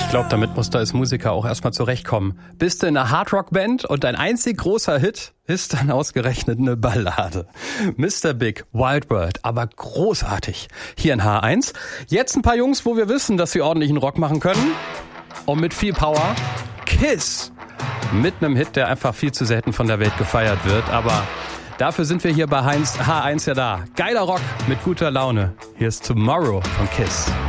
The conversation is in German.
glaube, damit musst du als Musiker auch erstmal zurechtkommen. Bist du in einer Hardrock-Band und dein einzig großer Hit ist dann ausgerechnet eine Ballade. Mr. Big, Wild World, aber großartig. Hier in H1. Jetzt ein paar Jungs, wo wir wissen, dass sie ordentlichen Rock machen können. Und mit viel Power. Kiss. Mit einem Hit, der einfach viel zu selten von der Welt gefeiert wird. Aber dafür sind wir hier bei H1 ja da. Geiler Rock mit guter Laune. Hier ist Tomorrow von Kiss.